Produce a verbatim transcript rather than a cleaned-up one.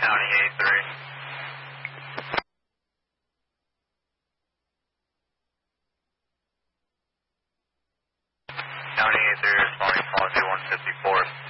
County A three. County A three responding, policy one fifty-four.